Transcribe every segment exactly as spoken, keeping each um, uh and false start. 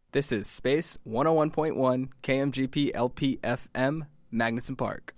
This is Space one oh one point one K M G P L P F M, Magnuson Park.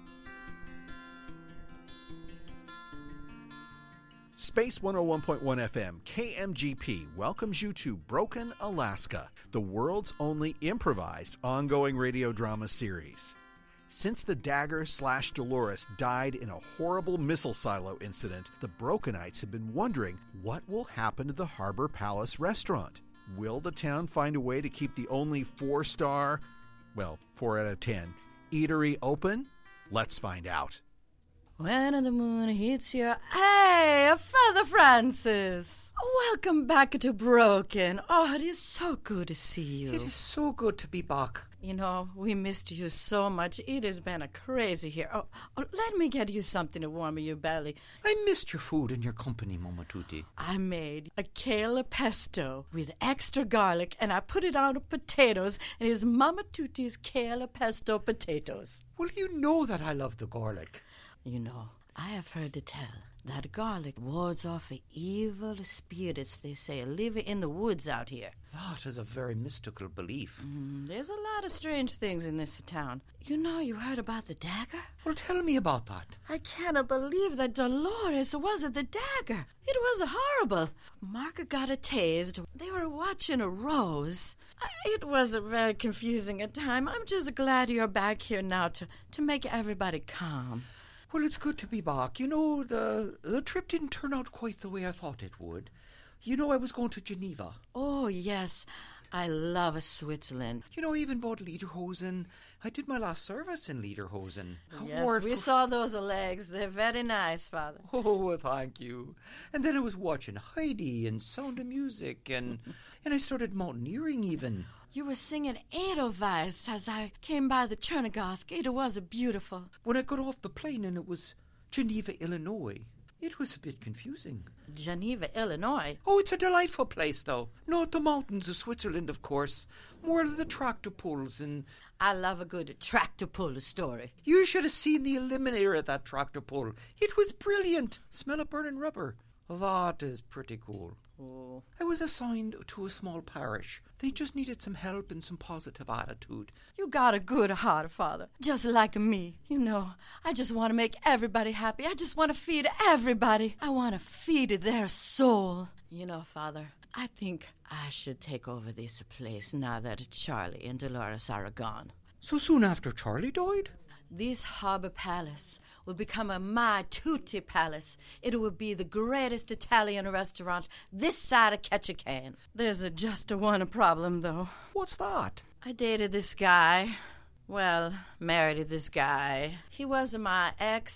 Space one oh one point one F M, K M G P, welcomes you to Broken Alaska, the world's only improvised ongoing radio drama series. Since the Dagger slash Dolores died in a horrible missile silo incident, the Brokenites have been wondering what will happen to the Harbor Palace restaurant. Will the town find a way to keep the only four-star, well, four out of ten, eatery open? Let's find out. When the moon hits your... Hey, Father Francis! Welcome back to Broken. Oh, it is so good to see you. It is so good to be back. You know, we missed you so much. It has been a crazy here. Oh, oh, let me get you something to warm your belly. I missed your food and your company, Mama Tutti. I made a kale pesto with extra garlic, and I put it on potatoes, and it is Mama Tutti's kale pesto potatoes. Well, you know that I love the garlic. You know, I have heard it tell that garlic wards off the evil spirits, they say, live in the woods out here. That is a very mystical belief. Mm, there's a lot of strange things in this town. You know, you heard about the dagger? Well, tell me about that. I cannot believe that Dolores was at the dagger. It was horrible. Mark got a tased. They were watching a rose. It was a very confusing a time. I'm just glad you're back here now to, to make everybody calm. Well, it's good to be back. You know, the the trip didn't turn out quite the way I thought it would. You know, I was going to Geneva. Oh, yes. I love Switzerland. You know, I even bought Lederhosen. I did my last service in Lederhosen. Yes, we for... saw those legs. They're very nice, Father. Oh, thank you. And then I was watching Heidi and Sound of Music, and, and I started mountaineering even. You were singing Edelweiss as I came by the Chernigorsk. It was beautiful. When I got off the plane and it was Geneva, Illinois, it was a bit confusing. Geneva, Illinois? Oh, it's a delightful place, though. Not the mountains of Switzerland, of course. More of the tractor pulls and... I love a good tractor pull story. You should have seen the eliminator at that tractor pull. It was brilliant. Smell of burning rubber. That is pretty cool. Oh. I was assigned to a small parish. They just needed some help and some positive attitude. You got a good heart, Father. Just like me. You know, I just want to make everybody happy. I just want to feed everybody. I want to feed their soul. You know, Father, I think I should take over this place now that Charlie and Dolores are gone. So soon after Charlie died? This Harbor Palace will become a My Tutti Palace. It will be the greatest Italian restaurant this side of Ketchikan. There's a just a one problem, though. What's that? I dated this guy. Well, married this guy. He was my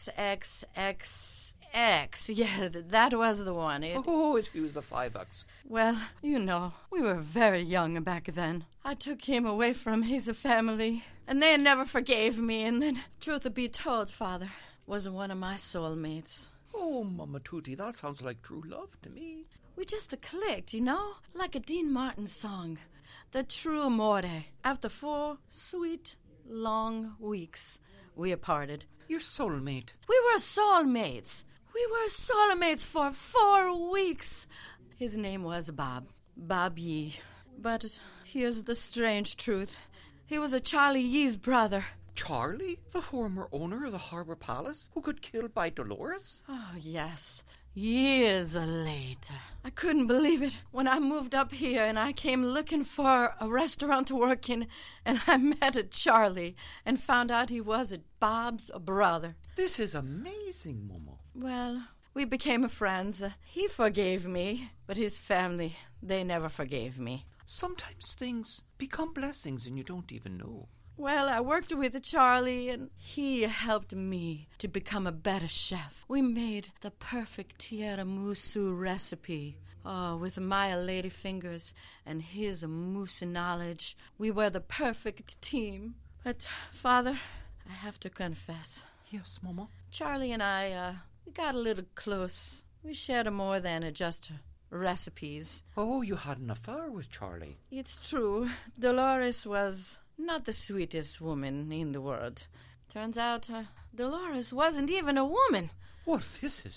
ex-ex-ex... X, yeah, that was the one. It, oh, he was the five X. Well, you know, we were very young back then. I took him away from his family, and they never forgave me, and then, truth be told, Father, was one of my soulmates. Oh, Mama Tutti, that sounds like true love to me. We just clicked, you know, like a Dean Martin song. The true amore. After four sweet, long weeks, we parted. Your soulmate. We were soulmates. We were soulmates for four weeks. His name was Bob. Bob Yee. But here's the strange truth. He was a Charlie Yee's brother. Charlie? The former owner of the Harbor Palace? Who got killed by Dolores? Oh, yes. Years later. I couldn't believe it when I moved up here and I came looking for a restaurant to work in, and I met a Charlie and found out he was a Bob's brother. This is amazing, Momo. Well, we became friends. Uh, he forgave me, but his family, they never forgave me. Sometimes things become blessings and you don't even know. Well, I worked with Charlie, and he helped me to become a better chef. We made the perfect tiramisu recipe. Oh, with my lady fingers and his mousse knowledge, we were the perfect team. But, Father, I have to confess. Yes, Mama? Charlie and I, uh, we got a little close. We shared more than just recipes. Oh, you had an affair with Charlie. It's true. Dolores was not the sweetest woman in the world. Turns out uh, Dolores wasn't even a woman. Well, this is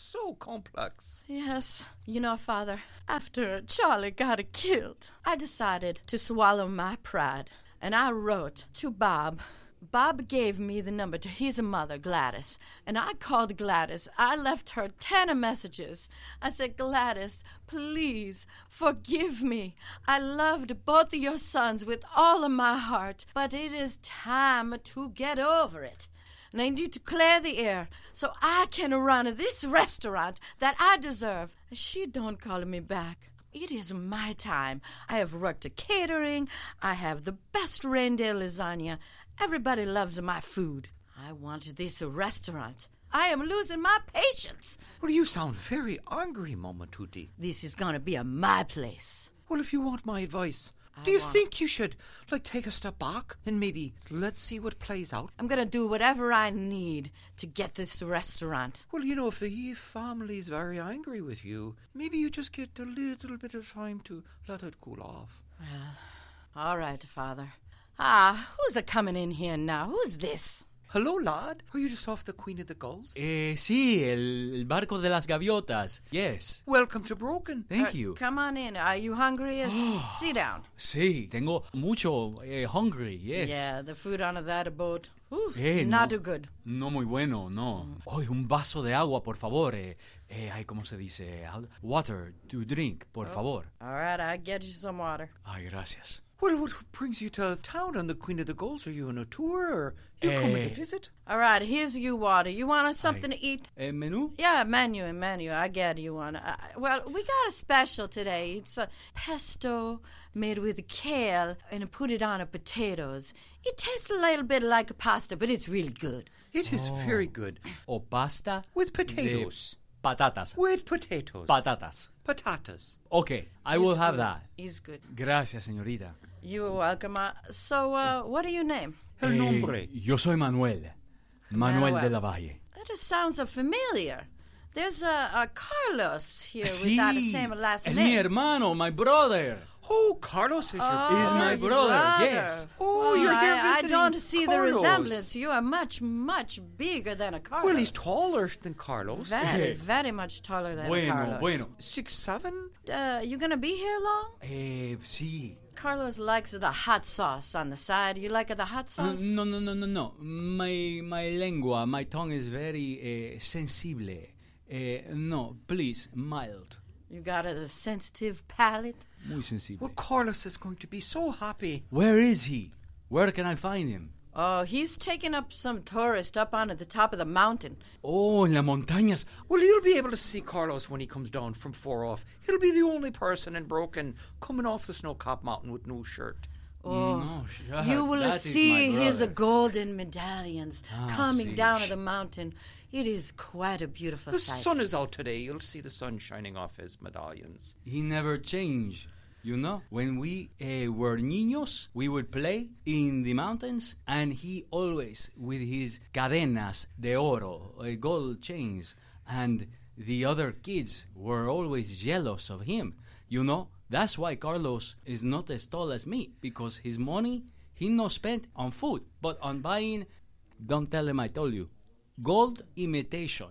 so complex. Yes. You know, Father, after Charlie got killed, I decided to swallow my pride. And I wrote to Bob. Bob gave me the number to his mother, Gladys, and I called Gladys. I left her ten messages. I said, Gladys, please forgive me. I loved both of your sons with all of my heart, but it is time to get over it. And I need to clear the air so I can run this restaurant that I deserve. She don't call me back. It is my time. I have worked at catering. I have the best reindeer lasagna. Everybody loves my food. I want this restaurant. I am losing my patience. Well, you sound very angry, Mama Tutti. This is going to be a my place. Well, if you want my advice, I do you want- think you should, like, take a step back and maybe let's see what plays out? I'm going to do whatever I need to get this restaurant. Well, you know, if the Eve family is very angry with you, maybe you just get a little bit of time to let it cool off. Well, all right, Father. Ah, who's a coming in here now? Who's this? Hello, lad. Are you just off the Queen of the Gulls? Eh, sí, el, el barco de las gaviotas. Yes. Welcome to Broken. Thank Uh, you. Come on in. Are you hungry? S- Sit down. Sí, tengo mucho eh, hungry, yes. Yeah, the food on that boat. Ooh, Eh, not no. too good. No muy bueno, no. Hoy un vaso de agua, por favor. Eh, eh, ay, ¿cómo se dice? How- Water to drink, por favor. All right, I'll get you some water. Ay, gracias. Well, what brings you to town on the Queen of the Gulls? Are you on a tour or you coming Eh. to visit? All right, here's your water. You want something to eat? Eh, menú? Yeah, menu and menu. I get you one. Uh, well, we got a special today. It's a pesto made with kale and put it on a potatoes. It tastes a little bit like a pasta, but it's really good. It is very good. O pasta With potatoes. de patatas. With potatoes. Patatas. Patatas. Okay, I will It's have good. that. It's good. Gracias, señorita. You're welcome. Uh, so, uh, what are your name? El Eh, nombre. yo soy Manuel. Manuel Manuel. de la Valle. That just sounds uh, familiar. There's a, a Carlos here Sí, without the same last es name. mi hermano, my brother. Oh, Carlos is your Oh, Is my your brother, yes. Oh, you're here I, I visiting don't see the Carlos. resemblance. You are much, much bigger than a Carlos. Well, he's taller than Carlos. Very, very much taller than Bueno, Carlos. bueno. Six seven? Uh, you gonna be here long? Eh, sí. Carlos likes the hot sauce on the side. You like the hot Uh, sauce? no, no, no, no, no. My, my lengua, my tongue is very uh, sensible. Uh, no, please, mild. You got a sensitive palate? Muy sensible. Well, Carlos is going to be so happy. Where is he? Where can I find him? Oh, he's taking up some tourist up onto the top of the mountain. Oh, en las montañas. Well, you'll be able to see Carlos when he comes down from four off. He'll be the only person in Broken coming off the snow-capped mountain with no shirt. Oh, No, shut you up. will That is see my his uh, brother. golden medallions Ah, coming sí. down to the mountain. It is quite a beautiful The sight. sun is out today. You'll see the sun shining off his medallions. He never changed. You know, when we uh, were niños, we would play in the mountains, and he always with his cadenas de oro, uh, gold chains, and the other kids were always jealous of him. You know, that's why Carlos is not as tall as me, because his money he not spent on food, but on buying. Don't tell him I told you. Gold imitation.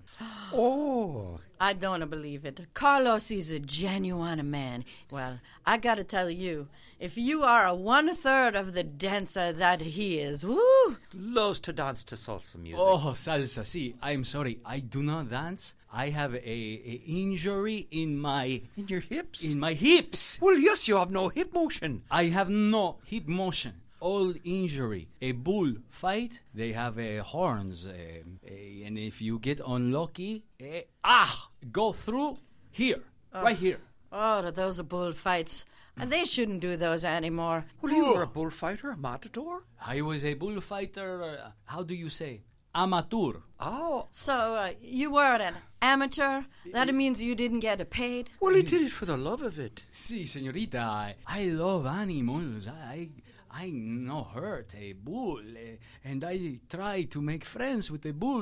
Oh. I don't believe it. Carlos is a genuine man. Well, I gotta tell you, if you are a one third of the dancer that he is, woo! Loves to dance to salsa music. Oh, salsa, sí. I'm sorry. I do not dance. I have a, a injury in my In your hips? in my hips. Well, yes, you have no hip motion. I have no hip motion. All injury. A bull fight, they have uh, horns. Uh, uh, and if you get unlucky, uh, ah, go through here, right here. Oh, those are bullfights. And they shouldn't do those anymore. Well, you were a bullfighter, a matador? I was a bullfighter, uh, how do you say? Amateur. Oh. So, uh, you were an amateur? That means you didn't get paid? Well, he did it for the love of it. Sí, señorita, I, I love animals. I I no hurt a bull, eh, and I try to make friends with a bull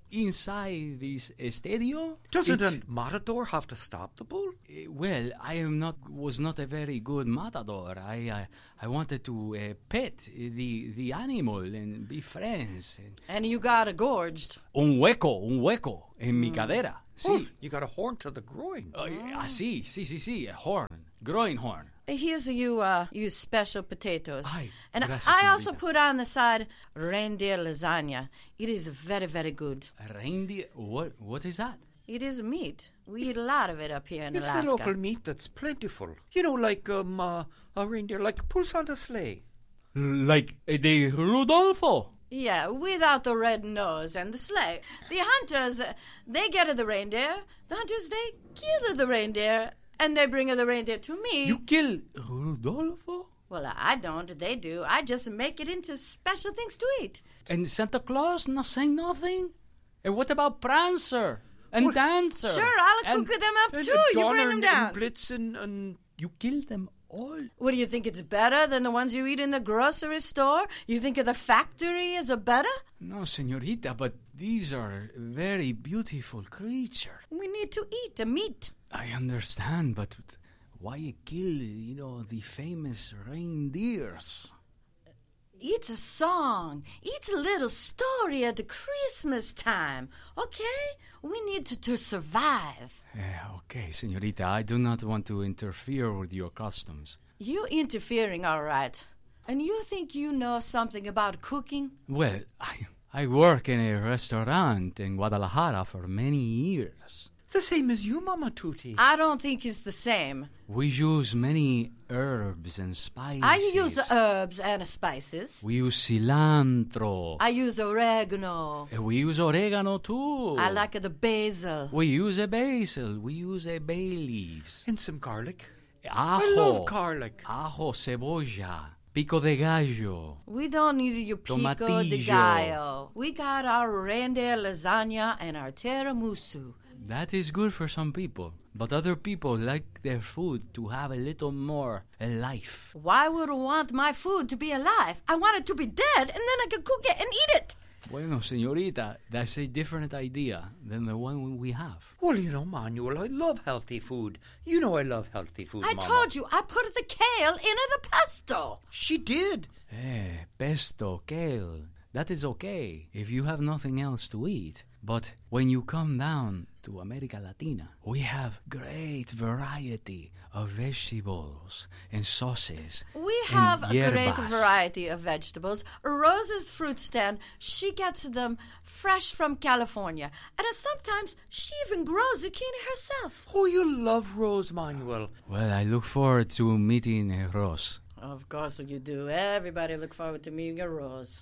inside this estadio. Doesn't It's- a matador have to stop the bull? Uh, Well, I am not was not a very good matador. I uh, I wanted to uh, pet the the animal and be friends. And you got gorged. Un hueco, un hueco en mi cadera. Sí. Oh, you got a horn to the groin. Oh, yeah, sí, sí, sí, sí, a horn, groin horn. Here's you, uh, you special potatoes. Ay, and gracias, I also señorita. put on the side reindeer lasagna. It is very, very good. A reindeer? What? What is that? It is meat. We eat a lot of it up here in It's Alaska. the local meat that's plentiful. You know, like um, uh, a reindeer, like Pulse on the Sleigh. Like uh, the Rudolfo. Yeah, without the red nose and the sleigh. The hunters, uh, they get the reindeer. The hunters, they kill the reindeer, and they bring the reindeer to me. You kill Rudolfo? Well, I don't. They do. I just make it into special things to eat. And Santa Claus not saying nothing? And what about Prancer and Dancer? Sure, I'll and cook them up And too. You Donner bring them and- down. and Blitzen and You kill them all. What do you think? It's better than the ones you eat in the grocery store? You think the factory is a better? No, señorita, but these are very beautiful creatures. We need to eat the meat. I understand, but why you kill, you know, the famous reindeers? It's a song. It's a little story at the Christmas time. Okay? We need to, to survive. Yeah, okay, señorita, I do not want to interfere with your customs. You interfering, all right. And you think you know something about cooking? Well, I, I work in a restaurant in Guadalajara for many years. the same as you, Mama Tutti. I don't think it's the same. We use many herbs and spices. I use herbs and spices. We use cilantro. I use oregano. Uh, We use oregano too. I like the basil. We use a basil. We use a bay leaves. And some garlic. Ajo. I love garlic. Ajo, cebolla. Pico de gallo. We don't need your pico de Tomatillo. gallo. We got our reindeer lasagna and our tiramisu. That is good for some people. But other people like their food to have a little more life. Why would I want my food to be alive? I want it to be dead, and then I can cook it and eat it. Bueno, señorita, that's a different idea than the one we have. Well, you know, Manuel, I love healthy food. You know I love healthy food, I Mama. told you I put the kale into the pesto. She did. Eh, pesto, kale. That is okay if you have nothing else to eat. But when you come down to America Latina, we have great variety of vegetables and sauces. We and have a great hierbas. variety of vegetables. Rose's fruit stand, she gets them fresh from California. And sometimes she even grows zucchini herself. Oh, you love Rose, Manuel. Well, I look forward to meeting uh, Rose. Of course you do. Everybody look forward to meeting a Rose.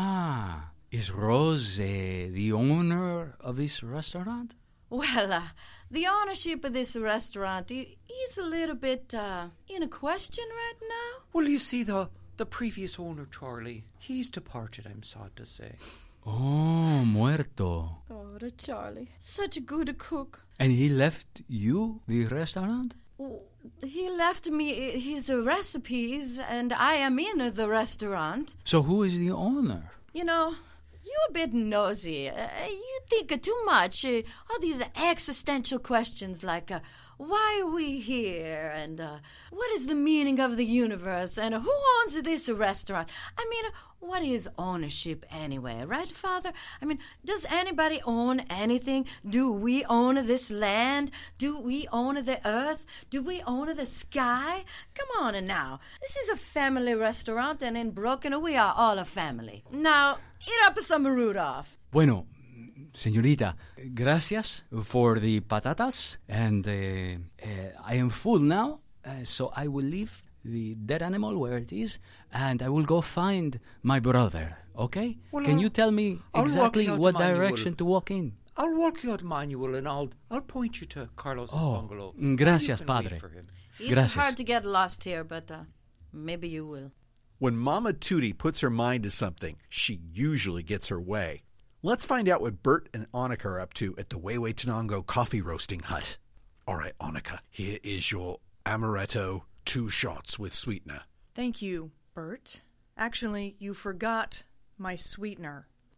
Ah, is Rose uh, the owner of this restaurant? Well, uh, the ownership of this restaurant i- is a little bit uh, in a question right now. Well, you see, the the previous owner, Charlie, he's departed, I'm sad to say. Oh, muerto. Oh, the Charlie. Such a good cook. And he left you the restaurant? Oh, he left me his recipes, and I am in the restaurant. So who is the owner? You know, you're a bit nosy. Uh, you think too much. Uh, all these existential questions like, uh, why are we here? And uh, what is the meaning of the universe? And uh, who owns this restaurant? I mean, uh, what is ownership anyway, right, Father? I mean, does anybody own anything? Do we own this land? Do we own the earth? Do we own the sky? Come on now. This is a family restaurant, and in Broken, we are all a family. Now, eat up some Rudolph. Bueno, señorita, gracias for the patatas. And uh, uh, I am full now, uh, so I will leave the dead animal where it is, and I will go find my brother, okay? Well, Can I'll- you tell me I'll walk exactly you out, what Manuel. direction to walk in? I'll walk you out, Manuel, and I'll I'll point you to Carlos's Oh, bungalow. mm, gracias, You can wait Padre. for him. It's Gracias. hard to get lost here, but uh, maybe you will. When Mama Tootie puts her mind to something, she usually gets her way. Let's find out what Bert and Annika are up to at the Wewe Tenango coffee roasting hut. All right, Annika, here is your amaretto, two shots with sweetener. Thank you, Bert. Actually, you forgot my sweetener.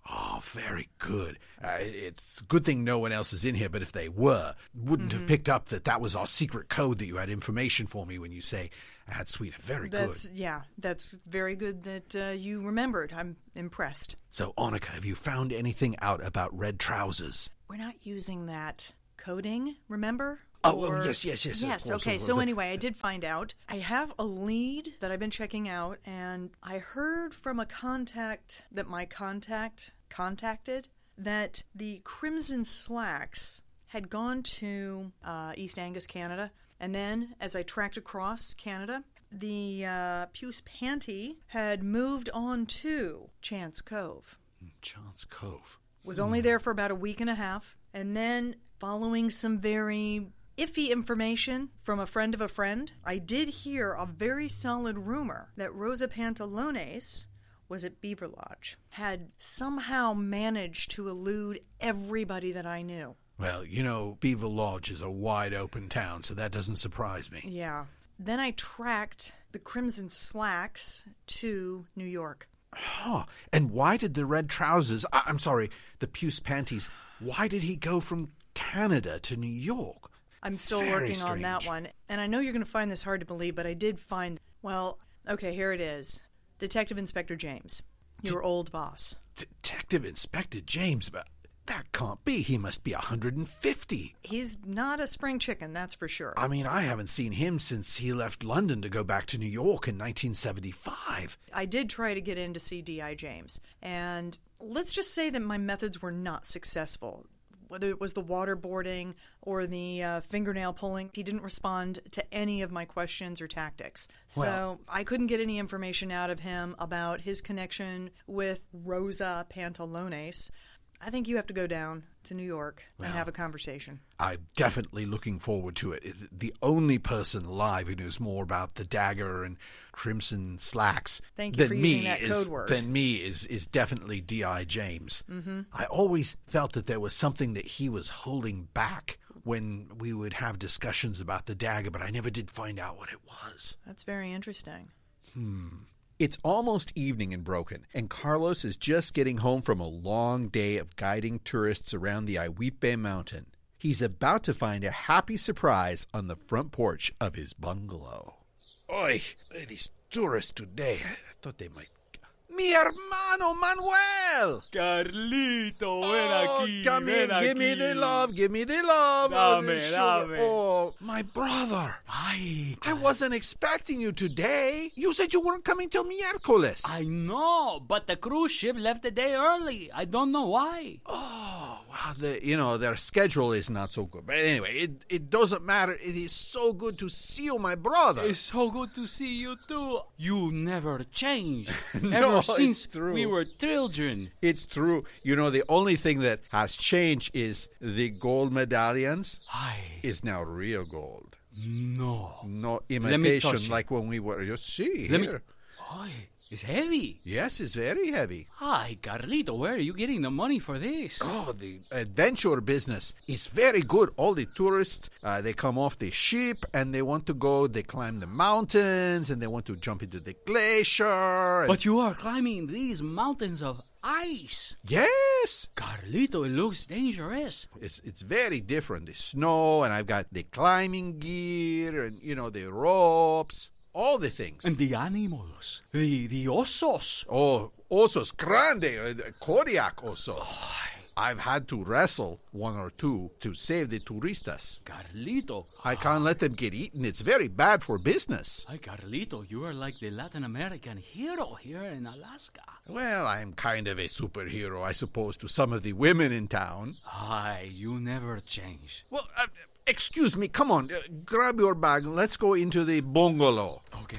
Oh, very good. Uh, it's a good thing no one else is in here, but if they were, wouldn't mm-hmm. have picked up that that was our secret code, that you had information for me when you say, that's sweet. Very that's, good. Yeah, that's very good that uh, you remembered. I'm impressed. So, Annika, have you found anything out about red trousers? We're not using that coding, remember? Oh, or... well, yes, yes, yes. Yes, okay. So anyway, I did find out. I have a lead that I've been checking out, and I heard from a contact that my contact contacted that the Crimson Slacks had gone to uh, East Angus, Canada, and then as I tracked across Canada, the uh, Puce Panty had moved on to Chance Cove. Chance Cove. Was only there for about a week and a half, and then following some very iffy information from a friend of a friend, I did hear a very solid rumor that Rosa Pantalones was at Beaver Lodge, had somehow managed to elude everybody that I knew. Well, you know, Beaver Lodge is a wide open town, so that doesn't surprise me. Yeah. Then I tracked the Crimson Slacks to New York. Huh. And why did the red trousers, I- I'm sorry, the Puce Panties, why did he go from Canada to New York? I'm still Very working strange. on that one. And I know you're going to find this hard to believe, but I did find, well, okay, here it is. Detective Inspector James, your De- old boss. Detective Inspector James? But that can't be. He must be one hundred fifty. He's not a spring chicken, that's for sure. I mean, I haven't seen him since he left London to go back to New York in nineteen seventy-five. I did try to get in to see D I James, and let's just say that my methods were not successful. Whether it was the waterboarding or the uh, fingernail pulling, he didn't respond to any of my questions or tactics. So Well, I couldn't get any information out of him about his connection with Rosa Pantalones. I think you have to go down to New York Well, and have a conversation. I'm definitely looking forward to it. The only person alive who knows more about the dagger and Crimson Slacks Thank you than for me using that is, code word. than me is, is definitely D I James. Mm-hmm. I always felt that there was something that he was holding back when we would have discussions about the dagger, but I never did find out what it was. That's very interesting. Hmm. It's almost evening in Broken, and Carlos is just getting home from a long day of guiding tourists around the Iwipe Mountain. He's about to find a happy surprise on the front porch of his bungalow. Oi, these tourists today, I thought they might... Mi hermano Manuel! Carlito, ven Oh, aquí, come ven in, give aquí. me the love, give me the love. Dame, oh, the sugar. dame. Oh, my brother. Ay, I wasn't expecting you today. You said you weren't coming till miércoles. I know, but the cruise ship left a day early. I don't know why. Oh, well, the, you know, their schedule is not so good. But anyway, it, it doesn't matter. It is so good to see you, my brother. It's so good to see you too. You never changed. No, Ever since it's true. we were children. It's true. You know, the only thing that has changed is the gold medallions Ay, is now real gold. no. No me imitation touch it. like when we were. You see, Let me. here. Ay, it's heavy. Yes, it's very heavy. Ay, Carlito, where are you getting the money for this? Oh, the adventure business is very good. All the tourists, uh, they come off the ship and they want to go, they climb the mountains and they want to jump into the glacier. and- But you are climbing these mountains of ice. Yes, Carlito, it looks dangerous. it's it's very different. The snow, and I've got the climbing gear and, you know, the ropes, all the things. And the animals. The, the osos. Oh, osos grande, uh, the Kodiak oso. I've had to wrestle one or two to save the turistas. Carlito. I can't let them get eaten. It's very bad for business. Ay, Carlito, you are like the Latin American hero here in Alaska. Well, I'm kind of a superhero, I suppose, to some of the women in town. Ay, you never change. Well, uh, excuse me. Come on. Uh, grab your bag. Let's go into the bungalow. Okay.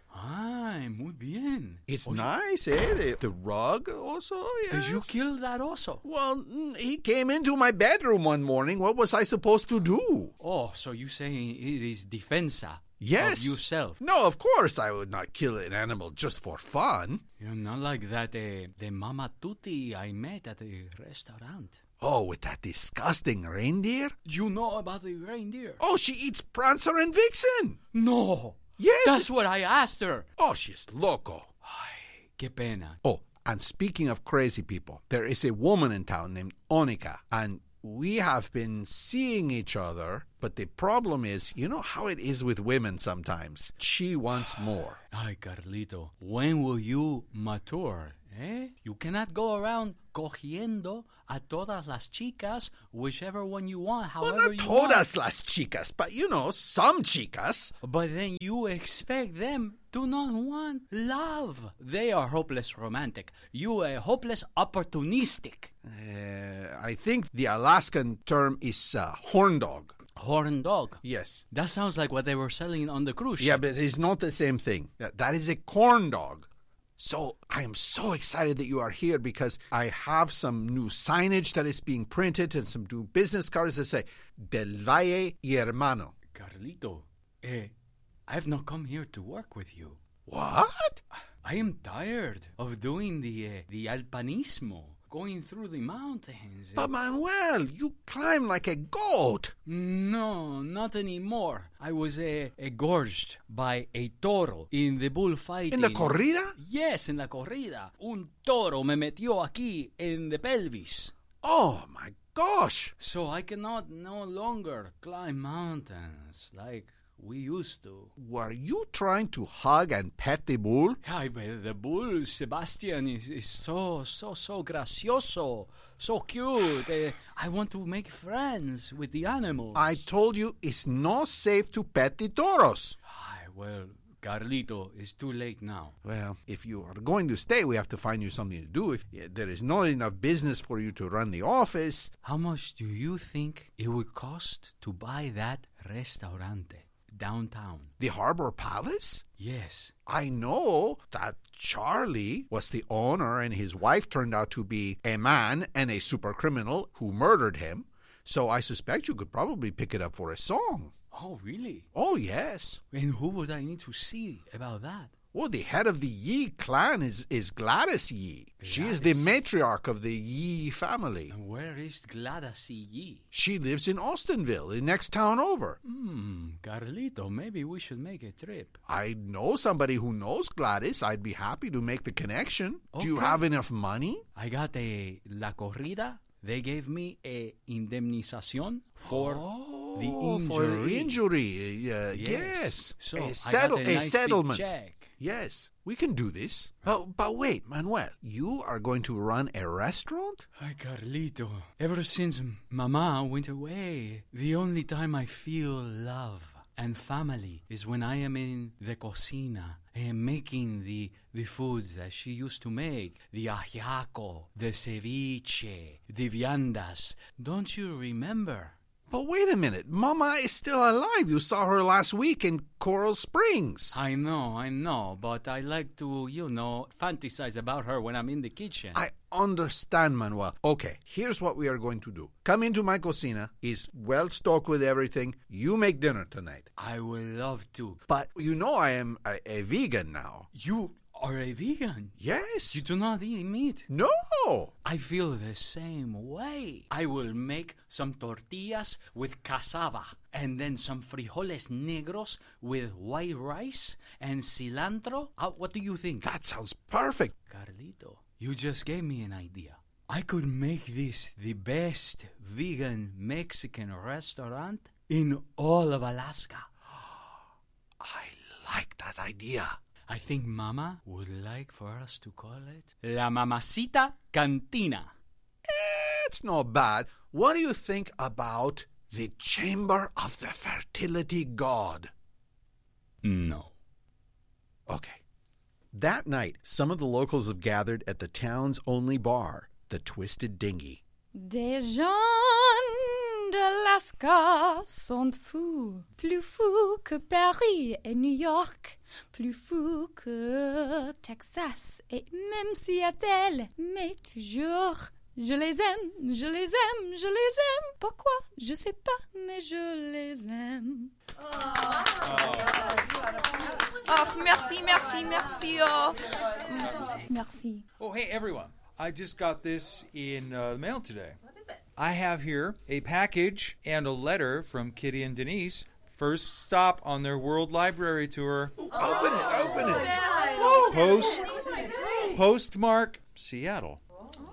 Ay, muy bien. It's Oh, nice, eh? The, the rug also, yes. Did you kill that oso? Well, mm, he came into my bedroom one morning. What was I supposed to do? Oh, so you saying it is defensa Yes. of yourself? No, of course I would not kill an animal just for fun. You're not like that, uh, the Mama Tutti I met at the restaurant. Oh, with that disgusting reindeer? You know about the reindeer? Oh, she eats Prancer and Vixen. No. Yes. That's what I asked her. Oh, she's loco. Ay, qué pena. Oh, And speaking of crazy people, there is a woman in town named Onika, and we have been seeing each other, but the problem is, you know how it is with women sometimes. She wants more. Ay, Carlito, when will you mature? Eh? You cannot go around cogiendo a todas las chicas, whichever one you want, however Well, not you want. todas las chicas, but you know, some chicas. But then you expect them to not want love. They are hopeless romantic. You are hopeless opportunistic. Uh, I think the Alaskan term is uh, horn dog. Horn dog. Yes. That sounds like what they were selling on the cruise ship. Yeah, but it's not the same thing. That that is a corn dog. So I am so excited that you are here because I have some new signage that is being printed and some new business cards that say Del Valle y Hermano. Carlito, eh, I have not come here to work with you. What? I am tired of doing the uh, the alpinismo, going through the mountains. But Manuel, you climb like a goat. No, not anymore. I was uh, gorged by a toro in the bullfighting. In the corrida? Yes, in la corrida. Un toro me metió aquí en the pelvis. Oh my gosh. So I cannot no longer climb mountains like we used to. Were you trying to hug and pet the bull? Ay, but the bull, Sebastian, is, is so, so, so gracioso, so cute. Uh, I want to make friends with the animals. I told you it's not safe to pet the toros. Ay, well, Carlito, it's too late now. Well, if you are going to stay, we have to find you something to do. If there is not enough business for you to run the office. How much do you think it would cost to buy that restaurante downtown? The Harbor Palace? Yes. I know that Charlie was the owner and his wife turned out to be a man and a super criminal who murdered him. So I suspect you could probably pick it up for a song. Oh, really? Oh, yes. And who would I need to see about that? Well, the head of the Yee clan is, is Gladys Yee. She is the matriarch of the Yee family. And where is Gladys Yee? She lives in Austinville, the next town over. Hmm, Carlito, maybe we should make a trip. I know somebody who knows Gladys. I'd be happy to make the connection. Okay. Do you have enough money? I got a La Corrida. They gave me a indemnización for oh, the injury. For the injury, uh, Yes. yes. So a, I settle, got a, a nice big settlement. check. Yes, we can do this. But, but wait, Manuel, you are going to run a restaurant? Ay, Carlito, ever since Mama went away, the only time I feel love and family is when I am in the cocina and making the, the foods that she used to make. The ajiaco, the ceviche, the viandas. Don't you remember? But wait a minute, Mama is still alive. You saw her last week in Coral Springs. I know, I know, but I like to, you know, fantasize about her when I'm in the kitchen. I understand, Manuel. Okay, here's what we are going to do. Come into my cocina. It's well stocked with everything. You make dinner tonight. I would love to. But you know I am a, a vegan now. You are a vegan? Yes. You do not eat meat? No. I feel the same way. I will make some tortillas with cassava and then some frijoles negros with white rice and cilantro. Uh, what do you think? That sounds perfect. Carlito, you just gave me an idea. I could make this the best vegan Mexican restaurant in all of Alaska. I like that idea. I think Mama would like for us to call it La Mamacita Cantina. It's not bad. What do you think about the Chamber of the Fertility God? No. Okay. That night, some of the locals have gathered at the town's only bar, the Twisted Dinghy. Des gens d'Alaska sont fous, plus fous que Paris et New York, plus fous que Texas et même Seattle, mais toujours, je les aime, je les aime, je les aime. Pourquoi? Je sais pas, mais je les aime. Oh, merci, merci, merci. Oh. Merci. Oh, hey, everyone. I just got this in uh, the mail today. What is it? I have here a package and a letter from Kitty and Denise. First stop on their World Library tour. Ooh, open it, open it. Post, postmark Seattle.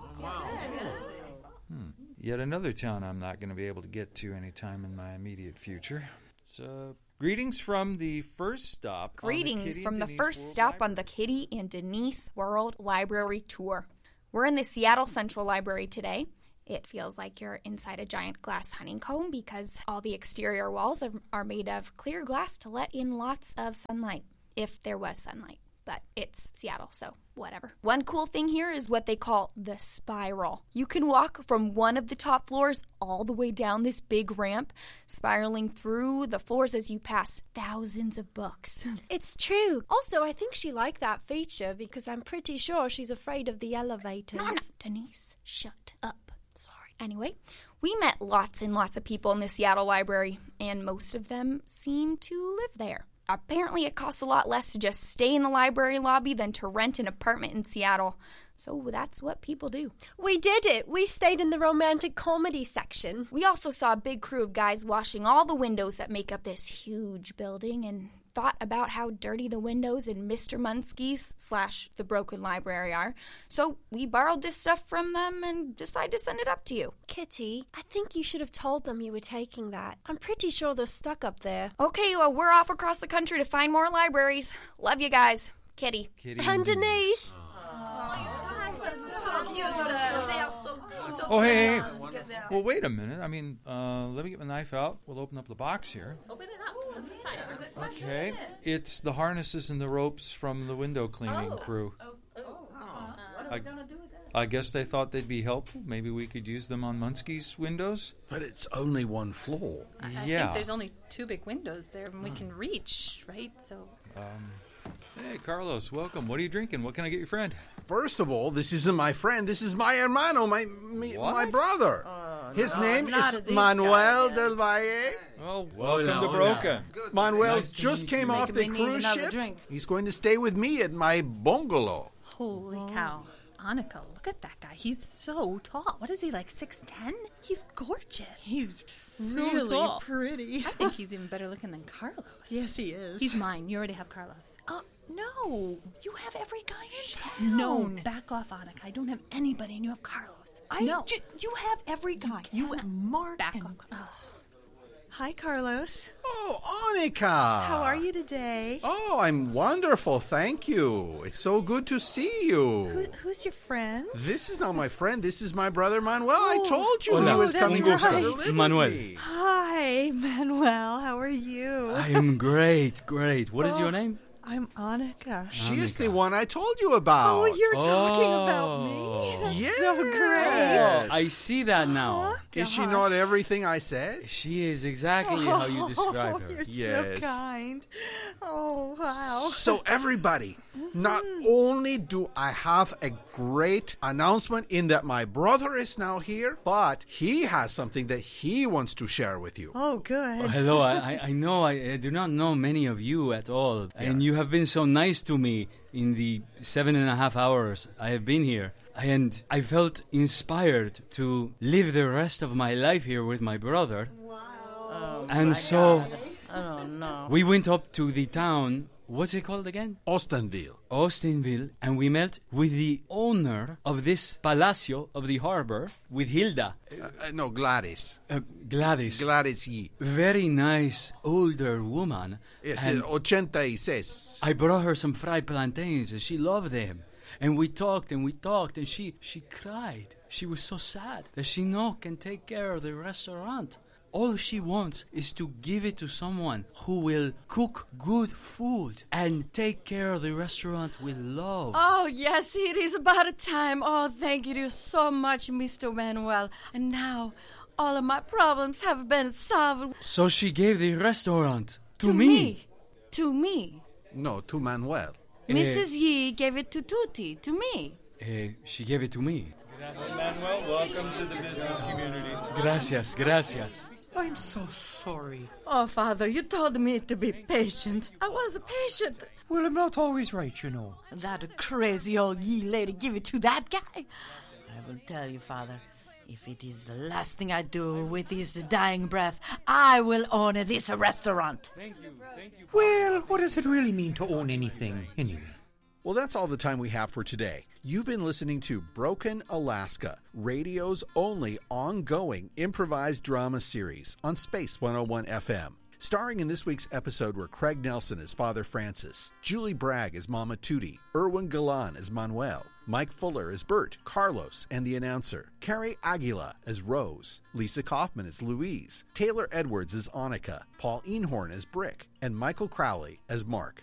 Hmm. Yet another town I'm not going to be able to get to anytime in my immediate future. So, greetings from the first stop. Greetings from the first stop on the Kitty and Denise World Library Tour. We're in the Seattle Central Library today. It feels like you're inside a giant glass honeycomb because all the exterior walls are, are made of clear glass to let in lots of sunlight, if there was sunlight. But it's Seattle, so whatever. One cool thing here is what they call the spiral. You can walk from one of the top floors all the way down this big ramp, spiraling through the floors as you pass thousands of books. It's true. Also, I think she liked that feature because I'm pretty sure she's afraid of the elevators. No, no, Denise, shut up. Sorry. Anyway, we met lots and lots of people in the Seattle Library, and most of them seem to live there. Apparently, it costs a lot less to just stay in the library lobby than to rent an apartment in Seattle. So that's what people do. We did it. We stayed in the romantic comedy section. We also saw a big crew of guys washing all the windows that make up this huge building and thought about how dirty the windows in Mister Munsky's slash the Broken Library are. So we borrowed this stuff from them and decided to send it up to you. Kitty, I think you should have told them you were taking that. I'm pretty sure they're stuck up there. Okay, well, we're off across the country to find more libraries. Love you guys. Kitty. Kitty and Denise. So cute. Uh, they are so, so Oh, hey, hey. Well, wait a minute. I mean, uh, let me get my knife out. We'll open up the box here. Open it up. What's inside? Okay. It's the harnesses and the ropes from the window cleaning Oh. crew. Oh, oh. What are we going to do with that? I guess they thought they'd be helpful. Maybe we could use them on Munsky's windows. But it's only one floor. I, I Yeah. think there's only two big windows there and we can reach, right? So Um, hey, Carlos, welcome. What are you drinking? What can I get your friend? First of all, this isn't my friend. This is my hermano, my me, What? my brother. His no, name not is this Manuel guy, Del Valle. Well, welcome Hola, to hola. Broken. Manuel Nice to just meet came you. off the Making me need cruise another ship. drink. He's going to stay with me at my bungalow. holy cow. Annika, look at that guy. He's so tall. What is he, like six ten? He's gorgeous. He's So really tall. pretty. I think he's even better looking than Carlos. Yes, he is. He's mine. You already have Carlos. Uh, no, you have every guy in town. No, back off, Annika. I don't have anybody and you have Carlos. I no. ju- you have every guy. You cannot. and Mark Back and... off. Oh. Hi, Carlos. Oh, Annika. How are you today? Oh, I'm wonderful, thank you. It's so good to see Who, you. who's your friend? This is not my friend. This is my brother Manuel. I Oh. told you Hola. he was Oh, that's coming right. to live with Manuel. me. Hi, Manuel. How are you? I am great, great. What is Oh. your name? I'm Annika. She is Annika. the one I told you about. Oh, you're talking Oh. about me? That's Yes. so great. Yes. I see that now. Is she Gosh. not everything I said? She is exactly how you describe Oh, her. you're Yes. so kind. Oh, wow. So everybody, not only do I have a great announcement in that my brother is now here, but he has something that he wants to share with you. Oh, good. Oh, hello, I, I- I know I, I do not know many of you at all, and you have been so nice to me in the seven and a half hours I have been here. And I felt inspired to live the rest of my life here with my brother. Oh, And my so God. I don't know. we went up to the town. What's it called again? Austinville. Austinville, and we met with the owner of this Palacio of the harbor, with Hilda, Uh, uh, no, Gladys. uh, Gladys. Gladys Yee. Very nice older woman. Yes, And eighty-six. I brought her some fried plantains, and she loved them. And we talked and we talked, and she, she cried. She was so sad that she no can take care of the restaurant. All she wants is to give it to someone who will cook good food and take care of the restaurant with love. Oh, yes, it is about a time. Oh, thank you so much, Mister Manuel. And now all of my problems have been solved. So she gave the restaurant to, To me. me. To me. No, to Manuel. Missus Yee gave it to Tutti, to me. Uh, she gave it to me. Manuel, welcome to the business community. Gracias, gracias. I'm so sorry. Oh, Father, you told me to be patient. I was patient. Well, I'm not always right, you know. That crazy old Yee lady give it to that guy. I will tell you, Father, if it is the last thing I do with his dying breath, I will own this restaurant. Well, what does it really mean to own anything, anyway? Well, that's all the time we have for today. You've been listening to Broken Alaska, radio's only ongoing improvised drama series on Space one oh one F M. Starring in this week's episode were Craig Nelson as Father Francis, Julie Bragg as Mama Tootie, Erwin Galan as Manuel, Mike Fuller as Bert, Carlos, and the announcer, Carrie Aguila as Rose, Lisa Kaufman as Louise, Taylor Edwards as Annika, Paul Einhorn as Brick, and Michael Crowley as Mark.